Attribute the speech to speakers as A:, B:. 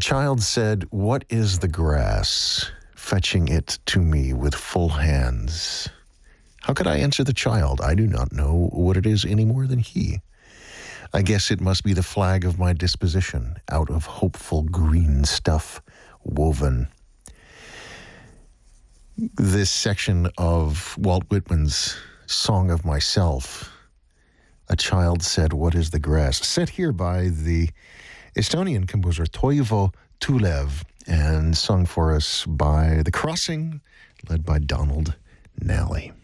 A: child said, "What is the grass?" fetching it to me with full hands. How could I answer the child? I do not know what it is any more than he. I guess it must be the flag of my disposition, out of hopeful green stuff woven. This section of Walt Whitman's Song of Myself, a child said, "What is the grass?" set here by the Estonian composer Toivo Tulev and sung for us by The Crossing, led by Donald Nally.